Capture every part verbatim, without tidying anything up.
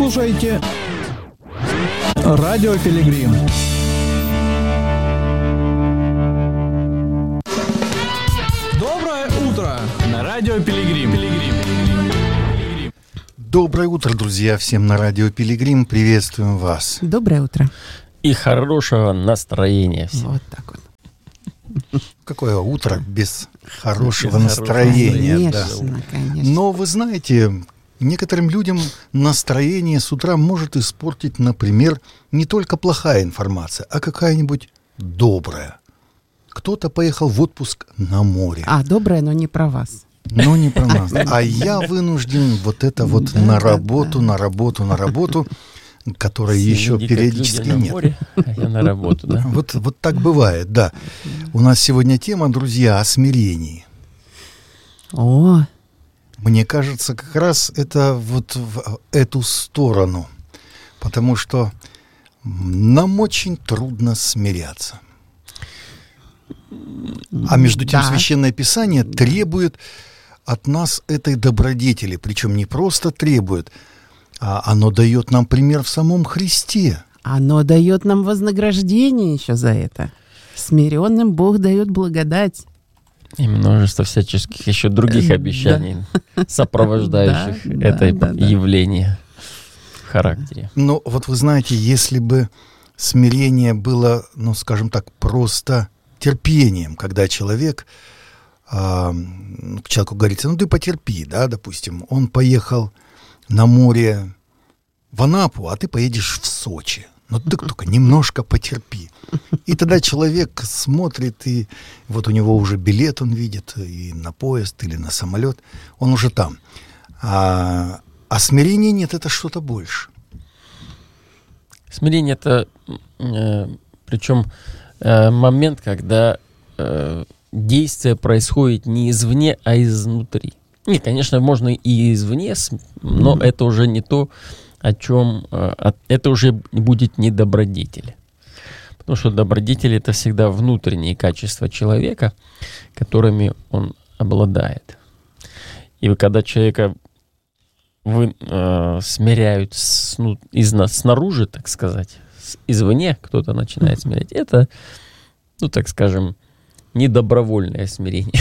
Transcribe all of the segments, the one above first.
слушаете Радио Пилигрим. Доброе утро на Радио Пилигрим. Доброе утро, друзья, всем на Радио Пилигрим. Приветствуем вас. Доброе утро. И хорошего настроения всем. Вот так вот. Какое утро без хорошего без настроения. Конечно, да. конечно. Но вы знаете, некоторым людям настроение с утра может испортить, например, не только плохая информация, а какая-нибудь добрая. Кто-то поехал в отпуск на море. А, доброе, но не про вас. Но не про нас. А я вынужден вот это вот Да, на да, работу, да. на работу, на работу, которой Все еще люди, как периодически люди на нет. море, а я на работу, да? Вот, вот так бывает, да. У нас сегодня тема, друзья, о смирении. О, Мне кажется, как раз это вот в эту сторону. Потому что нам очень трудно смиряться. А между тем да. Священное Писание требует от нас этой добродетели. Причем не просто требует, а оно дает нам пример в самом Христе. Оно дает нам вознаграждение еще за это. Смиренным Бог дает благодать. И множество всяческих еще других Да. обещаний, сопровождающих Да, да, это да, да. явление в характере. Но вот вы знаете, если бы смирение было, ну, скажем так, просто терпением, когда человек, а, к человеку говорится, ну, ты потерпи, да, допустим, он поехал на море в Анапу, а ты поедешь в Сочи. Ну, ты только немножко потерпи. И тогда человек смотрит, и вот у него уже билет он видит, и на поезд, или на самолет, он уже там. А, а смирения нет, это что-то больше. Смирение — это э, причем э, момент, когда э, действие происходит не извне, а изнутри. Не, конечно, можно и извне, но mm-hmm. это уже не то, о чем... Э, это уже будет не добродетель. Потому что добродетель — это всегда внутренние качества человека, которыми он обладает. И когда человека вы, э, смиряют с, ну, из, снаружи, так сказать, с, извне кто-то начинает смирять, это, ну, так скажем, недобровольное смирение.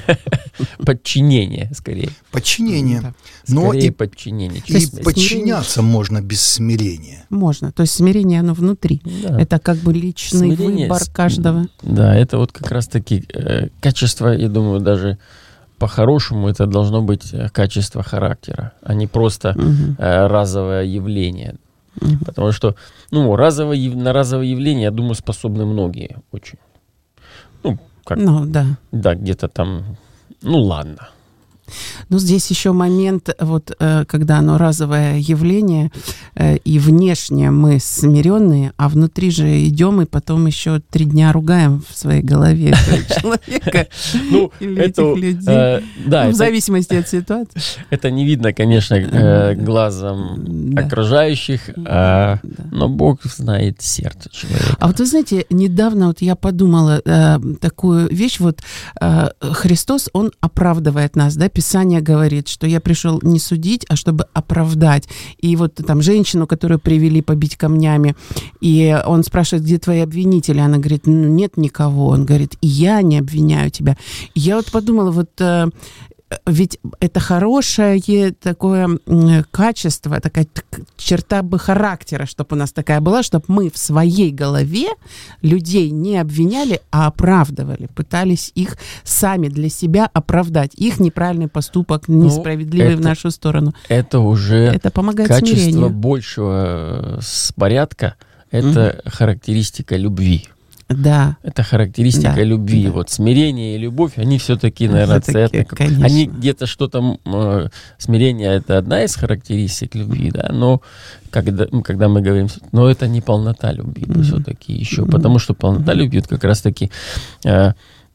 Подчинение, скорее. Подчинение. Да. Но Скорее и, подчинение. и есть подчиняться можно без смирения. Можно. То есть смирение, оно внутри. Да. Это как бы личный Смирение выбор с- каждого. Да, это вот как раз-таки э, качество, я думаю, даже по-хорошему это должно быть э, качество характера, а не просто Мгм. э, разовое явление. Мгм. Потому что, ну, разовое, яв- на разовое явление, я думаю, способны многие очень. Ну, как, Ну, да. да, где-то там, ну, ладно. Но здесь еще момент, вот, э, когда оно разовое явление, э, и внешне мы смиренные, а внутри же идем и потом еще три дня ругаем в своей голове этого человека Ну, или это, этих людей. э, да, Ну, в это, зависимости от ситуации. это не видно, конечно, э, глазом Да. окружающих, а, Да. но Бог знает сердце человека. А вот вы знаете, недавно вот я подумала э, такую вещь, вот э, Христос, Он оправдывает нас, да, Писание говорит, что я пришел не судить, а чтобы оправдать. И вот там женщину, которую привели побить камнями, и он спрашивает, где твои обвинители? Она говорит, ну, нет никого. Он говорит, и я не обвиняю тебя. И я вот подумала, вот э, ведь это хорошее такое м, качество, такая т- черта бы характера, чтобы у нас такая была, чтобы мы в своей голове людей не обвиняли, а оправдывали, пытались их сами для себя оправдать, их неправильный поступок, несправедливый это- в нашу сторону. Это уже Это помогает качество смирению. большего э, порядка, это характеристика любви. Да. Это характеристика Да, любви. да. Вот смирение и любовь, они все-таки, наверное, Всё-таки, цветны. Как- конечно. Они где-то что-то... э, смирение — это одна из характеристик любви, да, но когда, ну, когда мы говорим... Но это не полнота любви, Мгм. все-таки еще. Мгм. Потому что полнота любви — это как раз-таки... э,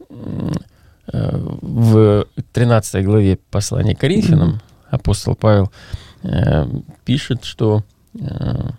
э, в тринадцатой главе послания к Коринфянам апостол Павел э, пишет, что... э,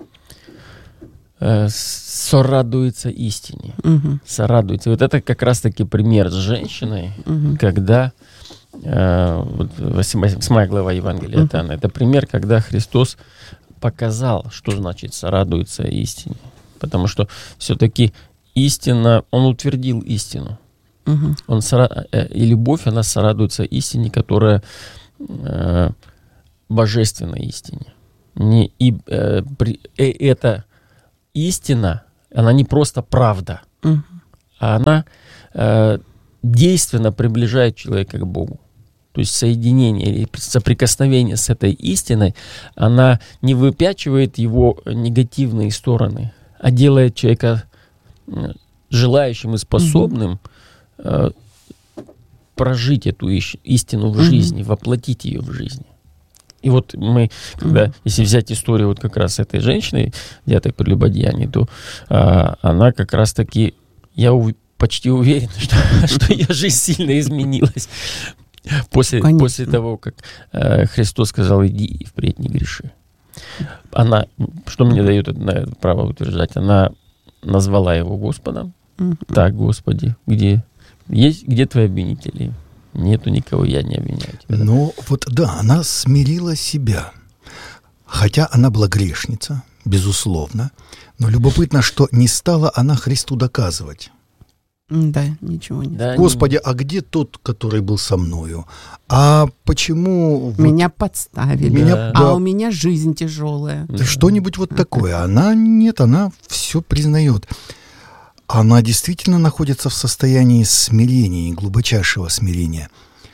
э, сорадуется истине. Мгм. Сорадуется. Вот это как раз-таки пример с женщиной, Мгм. когда э, вот восьмая глава Евангелия Мгм. от Иоанна, это пример, когда Христос показал, что значит сорадуется истине. Потому что все-таки истина, он утвердил истину. Угу. Он сора... И любовь, она сорадуется истине, которая э, божественной истине. Не... И э, при... э, эта истина, она не просто правда, Угу. а она э, действенно приближает человека к Богу. То есть соединение или соприкосновение с этой истиной, она не выпячивает его негативные стороны, а делает человека желающим и способным э, прожить эту истину в жизни, mm-hmm. воплотить ее в жизни. И вот мы, когда, mm-hmm. если взять историю вот как раз этой женщины, взятой прелюбодеянии, то а, она как раз-таки, я ув- почти уверен, что, что ее жизнь сильно изменилась после, после того, как э, Христос сказал: иди и впредь не греши. Она, что мне дает это право утверждать, она назвала его Господом. Mm-hmm. Так, Господи, где, есть, где твои обвинители? Нету никого, я не обвиняю тебя. Ну, вот да, она смирила себя. Хотя она была грешница, безусловно. Но любопытно, что не стала она Христу доказывать. Да, ничего не да, Господи, а где тот, который был со мною? А почему... Меня вот подставили, меня, да. да. А у меня жизнь тяжелая. Да. Что-нибудь вот такое. Она нет, она все признает. Она действительно находится в состоянии смирения, глубочайшего смирения.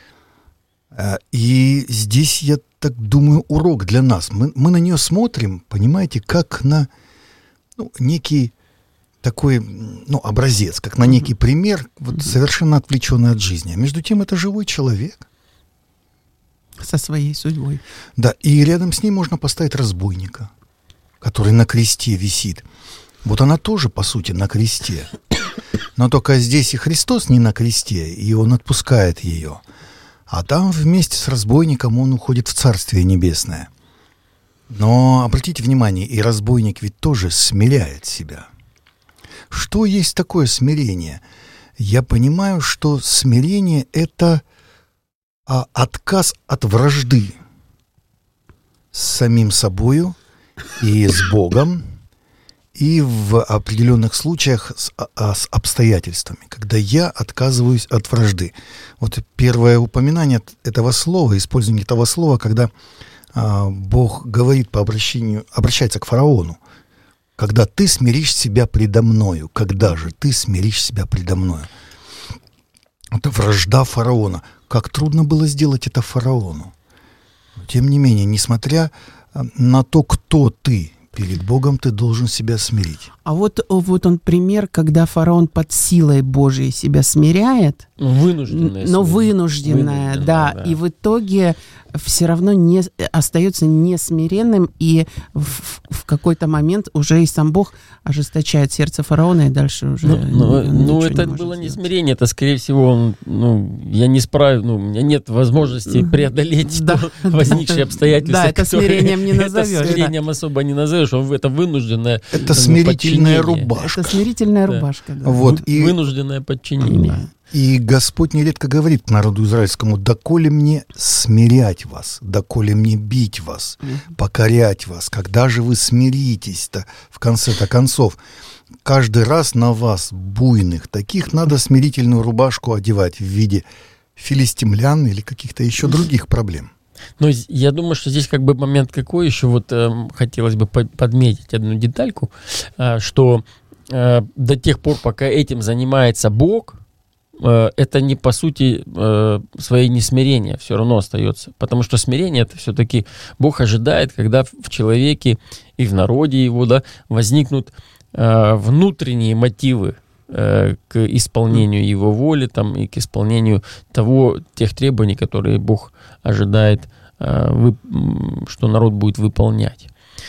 И здесь, я так думаю, урок для нас. Мы, мы на нее смотрим, понимаете, как на ну, некий такой ну, образец, как на некий пример, вот, совершенно отвлеченный от жизни. А между тем, это живой человек. Со своей судьбой. Да, и рядом с ней можно поставить разбойника, который на кресте висит. Вот она тоже, по сути, на кресте. Но только здесь и Христос не на кресте, и Он отпускает ее. А там вместе с разбойником он уходит в Царствие Небесное. Но обратите внимание, и разбойник ведь тоже смиряет себя. Что есть такое смирение? Я понимаю, что смирение — это а, отказ от вражды с самим собою и с Богом, и в определенных случаях с, а, с обстоятельствами, когда я отказываюсь от вражды. Вот первое упоминание этого слова, использование этого слова, когда а, Бог говорит по обращению, обращается к фараону: когда ты смиришь себя предо мною, когда же ты смиришь себя предо мною? Это вражда фараона. Как трудно было сделать это фараону. Тем не менее, несмотря на то, кто ты, перед Богом ты должен себя смирить. А вот, вот он пример, когда фараон под силой Божией себя смиряет, вынужденное но вынужденное, да, да, и в итоге все равно не, остается несмиренным, и в, в какой-то момент уже и сам Бог ожесточает сердце фараона, и дальше уже Ну, ну, ну это не было не сделать. смирение, это, скорее всего, он, ну, я не справлюсь, ну, у меня нет возможности преодолеть Да, то возникшие обстоятельства. Да, это которые- смирением не назовешь, Это да. смирением особо не назовешь, он это вынужденное Это ну, смирительная подчинение. рубашка. Это смирительная Да. рубашка. Да. Вот, и, Вынужденное подчинение. и Господь нередко говорит к народу израильскому: «Доколе мне смирять вас, доколе мне бить вас, покорять вас, когда же вы смиритесь-то в конце-то концов? Каждый раз на вас, буйных таких, надо смирительную рубашку одевать в виде филистимлян или каких-то еще других проблем». Но з- я думаю, что здесь как бы момент какой еще, вот эм, хотелось бы по- подметить одну детальку, э, что э, до тех пор, пока этим занимается Бог, э, это не по сути э, своей несмирение все равно остается. Потому что смирение — это все-таки Бог ожидает, когда в в человеке и в народе его, да, возникнут э, внутренние мотивы э, к исполнению его воли там, и к исполнению того, тех требований, которые Бог ожидает, э, вы- м, что народ будет выполнять.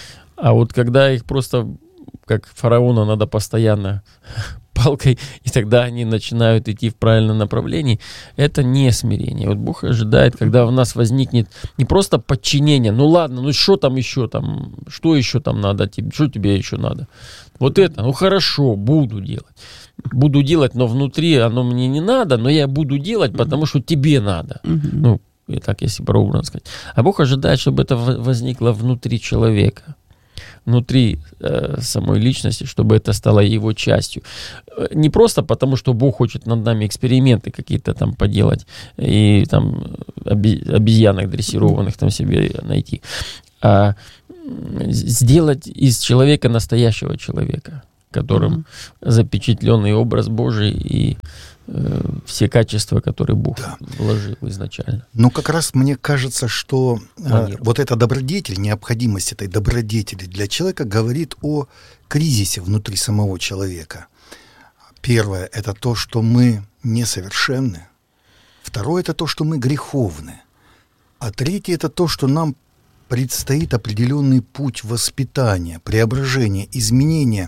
А вот когда их просто, как фараона, надо постоянно палкой, и тогда они начинают идти в правильном направлении, это не смирение. Вот Бог ожидает, когда у нас возникнет не просто подчинение, ну ладно, ну что там еще там, что еще там надо тебе, что тебе еще надо? Вот это, ну хорошо, буду делать. Буду делать, но внутри оно мне не надо, но я буду делать, потому что тебе надо. Ну, и так, если прообразно сказать. А Бог ожидает, чтобы это в- возникло внутри человека. внутри э, самой личности, чтобы это стало его частью. Не просто потому, что Бог хочет над нами эксперименты какие-то там поделать и там обезьянок дрессированных там себе найти, а сделать из человека настоящего человека, которым mm-hmm. запечатленный образ Божий и э, все качества, которые Бог да. вложил изначально. Ну, как раз мне кажется, что э, вот эта добродетель, необходимость этой добродетели для человека говорит о кризисе внутри самого человека. Первое – это то, что мы несовершенны. Второе – это то, что мы греховны. А третье – это то, что нам предстоит определенный путь воспитания, преображения, изменения.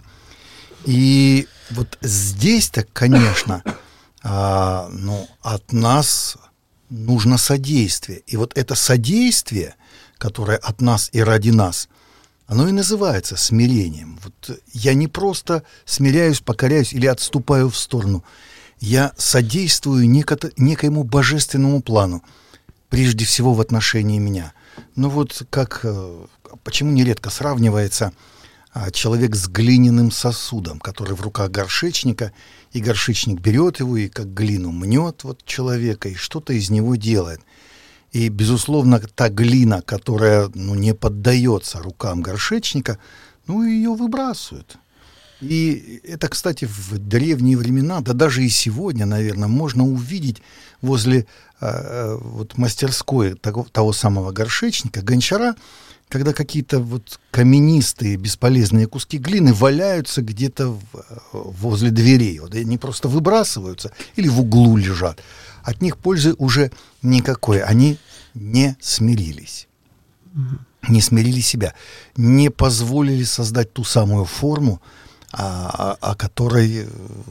И вот здесь-то, конечно, а, ну, от нас нужно содействие. И вот это содействие, которое от нас и ради нас, оно и называется смирением. Вот я не просто смиряюсь, покоряюсь или отступаю в сторону. Я содействую неко- некоему божественному плану, прежде всего в отношении меня. Ну вот как, почему нередко сравнивается человек с глиняным сосудом, который в руках горшечника, и горшечник берет его и как глину мнет вот человека, и что-то из него делает. И, безусловно, та глина, которая ну, не поддается рукам горшечника, ну, ее выбрасывают. И это, кстати, в древние времена, да даже и сегодня, наверное, можно увидеть возле э, вот, мастерской того, того самого горшечника, гончара, когда какие-то вот каменистые, бесполезные куски глины валяются где-то в, возле дверей. Вот они просто выбрасываются или в углу лежат. От них пользы уже никакой. Они не смирились. Не смирили себя. Не позволили создать ту самую форму, о, о, о которой,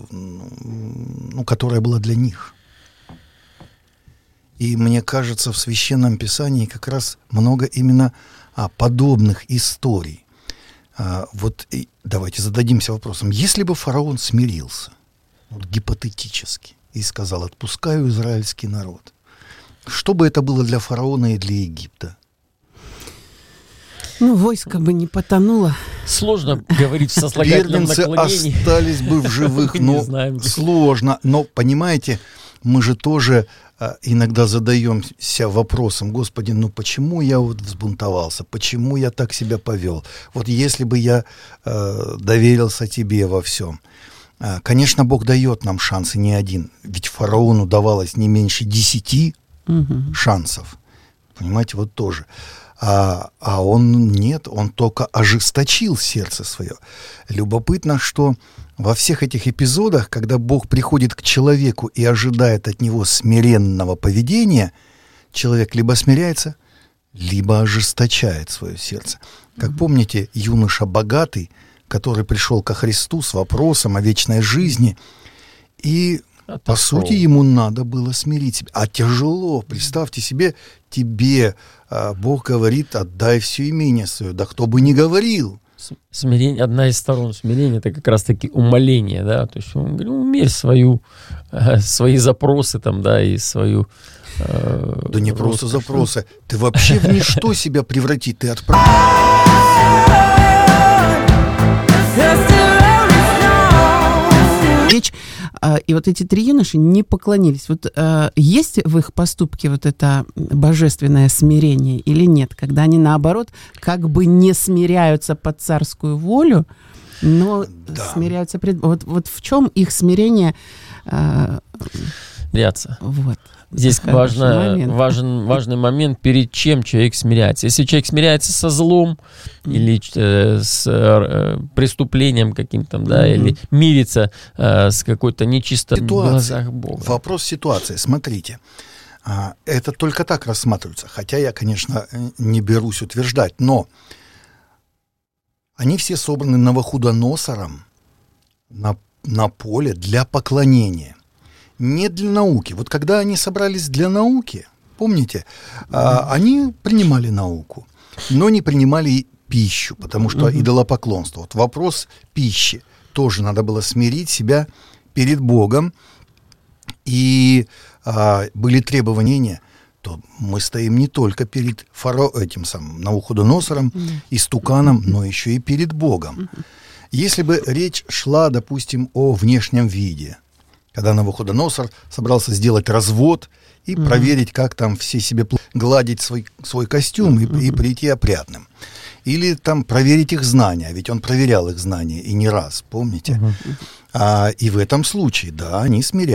ну, которая была для них. И мне кажется, в Священном Писании как раз много именно а, подобных историй. А, вот и давайте зададимся вопросом. Если бы фараон смирился, вот, гипотетически, и сказал: отпускаю израильский народ, что бы это было для фараона и для Египта? Ну, войско бы не потонуло. Сложно говорить в сослагательном наклонении. Первенцы остались бы в живых, но сложно. Но, понимаете, мы же тоже а, иногда задаемся вопросом: Господи, ну почему я вот взбунтовался, почему я так себя повел? Вот если бы я а, доверился Тебе во всем. А, конечно, Бог дает нам шансы не один, ведь фараону давалось не меньше десяти угу. шансов. Понимаете, вот тоже. А, а он нет, он только ожесточил сердце свое. Любопытно, что во всех этих эпизодах, когда Бог приходит к человеку и ожидает от него смиренного поведения, человек либо смиряется, либо ожесточает свое сердце. Как mm-hmm. помните, юноша богатый, который пришел ко Христу с вопросом о вечной жизни, и Отошел. По сути, ему надо было смирить себя. А тяжело. Представьте себе, тебе а, Бог говорит: отдай все имение свое. Да кто бы ни говорил. Смирение, одна из сторон смирения — это как раз-таки умоление, да, то есть он говорит: умерь свою, э, свои запросы там, да, и свою... Э, да не просто запросы. Ты вообще в ничто себя преврати. Ты отправ... Речь, и вот эти три юноши не поклонились. Вот есть в их поступке вот это божественное смирение или нет? Когда они, наоборот, как бы не смиряются под царскую волю, но да. смиряются пред... Вот, вот в чем их смирение? Смиряться. Вот. Здесь важно, важен, важный момент, перед чем человек смиряется. Если человек смиряется со злом mm-hmm. или э, с э, преступлением каким-то, да, mm-hmm. или мирится э, с какой-то нечистотой в глазах Бога. Вопрос ситуации. Смотрите, а, это только так рассматривается. Хотя я, конечно, не берусь утверждать, но они все собраны Навуходоносором на, на поле для поклонения. Не для науки. Вот когда они собрались для науки, помните, mm-hmm. а, они принимали науку, но не принимали пищу, потому что mm-hmm. идолопоклонство. Вот вопрос пищи. Тоже надо было смирить себя перед Богом. И а, были требования: то мы стоим не только перед фаро... этим самым Навуходоносором, mm-hmm. истуканом, но еще и перед Богом. Mm-hmm. Если бы речь шла, допустим, о внешнем виде, когда Навуходоносор собрался сделать развод и mm-hmm. проверить, как там все себе гладить свой, свой костюм mm-hmm. и, и прийти опрятным. Или там проверить их знания, ведь он проверял их знания и не раз, помните? Mm-hmm. А, и в этом случае, да, они смирялись.